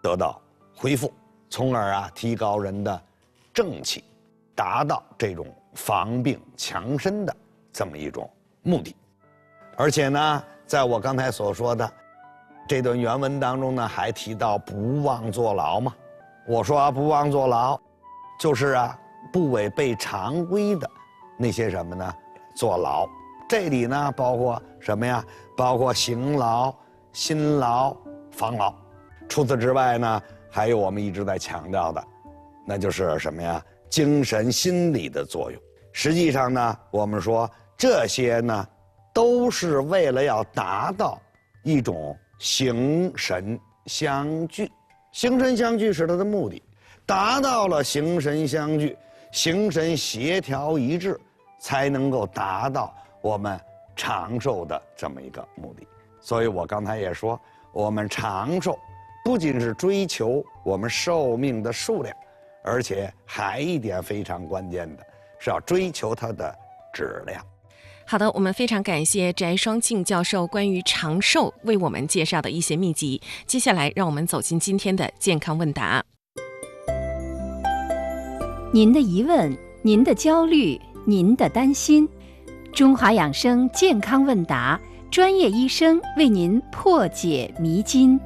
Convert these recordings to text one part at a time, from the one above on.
得到恢复，从而提高人的正气，达到这种防病强身的这么一种目的。而且呢，在我刚才所说的这段原文当中呢，还提到不忘坐牢嘛。我说不忘坐牢，就是不违背常规的那些什么呢？坐牢。这里呢包括什么呀？包括刑劳、辛劳、防劳。除此之外呢，还有我们一直在强调的，那就是什么呀？精神心理的作用。实际上呢，我们说这些呢，都是为了要达到一种形神相聚。形神相聚是它的目的，达到了形神相聚、形神协调一致，才能够达到我们长寿的这么一个目的。所以我刚才也说，我们长寿不仅是追求我们寿命的数量，而且还一点非常关键的是要追求它的质量。 好的，我们非常感谢翟双庆教授关于长寿为我们介绍的一些秘籍。接下来让我们走进今天的健康问答。 您的疑问，您的焦虑，您的担心，中华养生健康问答，专业医生为您破解迷津。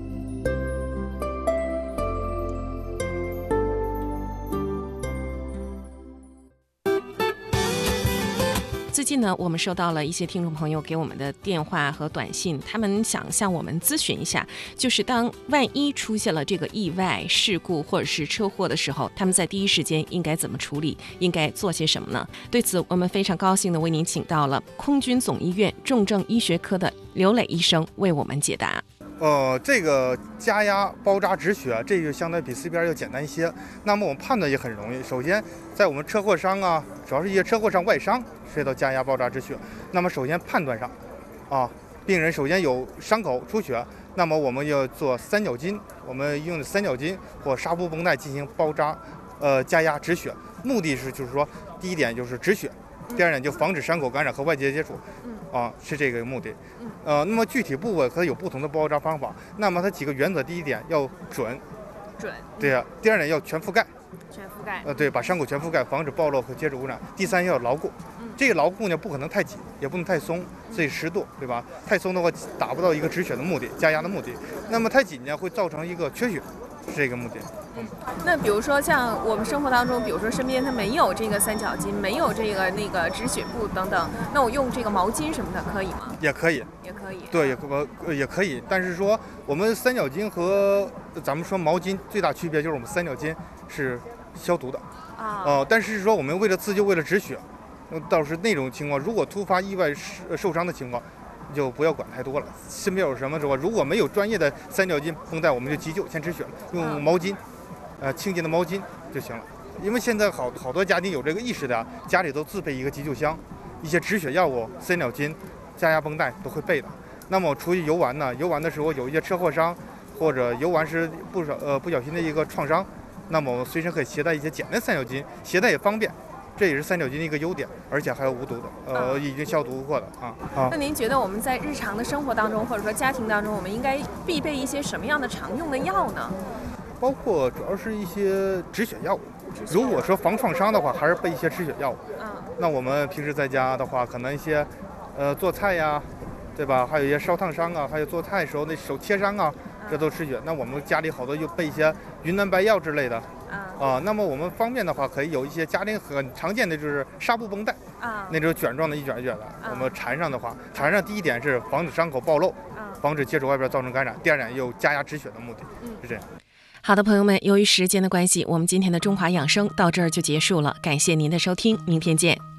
最近呢，我们收到了一些听众朋友给我们的电话和短信，他们想向我们咨询一下，就是当万一出现了这个意外事故或者是车祸的时候，他们在第一时间应该怎么处理，应该做些什么呢？对此，我们非常高兴地为您请到了空军总医院重症医学科的刘磊医生为我们解答。 这个加压包扎止血，这个相对比 CPR 要简单一些。那么我们判断也很容易。首先，在我们车祸伤主要是一些车祸伤外伤涉及到加压包扎止血。那么首先判断上，病人首先有伤口出血，那么我们要做三角巾，我们用三角巾或纱布绷带进行包扎，加压止血。目的是就是说，第一点就是止血，第二点就防止伤口感染和外界接触。是这个目的。那么具体部位可以有不同的包扎方法。那么它几个原则：第一点要准，对呀；第二点要全覆盖，对，把伤口全覆盖，防止暴露和接触污染。第三要牢固，这个牢固呢不可能太紧，也不能太松，所以适度，对吧？太松的话达不到一个止血的目的、加压的目的。那么太紧呢会造成一个缺血，是这个目的。 那比如说像我们生活当中，比如说身边它没有这个三角巾，没有这个那个止血布等等，那我用这个毛巾什么的可以吗？ 也可以，对，也可以。但是说我们三角巾和咱们说毛巾最大区别就是我们三角巾是消毒的但是说我们为了自救、为了止血，倒是那种情况，如果突发意外受伤的情况，就不要管太多了。身边有什么时候，如果没有专业的三角巾绷带，我们就急救先止血了，用毛巾。清洁的毛巾就行了，因为现在好多家庭有这个意识的，家里都自备一个急救箱，一些止血药物、三角巾、加压绷带都会备的。那么出去游玩呢，游玩的时候有一些车祸伤，或者游玩时不小心的一个创伤，那么我们随身可以携带一些简单三角巾，携带也方便，这也是三角巾的一个优点，而且还有无毒的，已经消毒过的那您觉得我们在日常的生活当中，或者说家庭当中，我们应该必备一些什么样的常用的药呢？ 包括主要是一些止血药物。如果说防创伤的话，还是备一些止血药物。那我们平时在家的话，可能一些做菜呀，对吧？还有一些烧烫伤还有做菜的时候那手切伤这都止血。那我们家里好多就备一些云南白药之类的那么我们方便的话，可以有一些家庭很常见的就是纱布绷带那种卷状的一卷一卷的。我们缠上的话，缠上第一点是防止伤口暴露，防止接触外边造成感染；第二点有加压止血的目的，是这样。 好的，朋友们，由于时间的关系，我们今天的中华养生到这儿就结束了，感谢您的收听，明天见。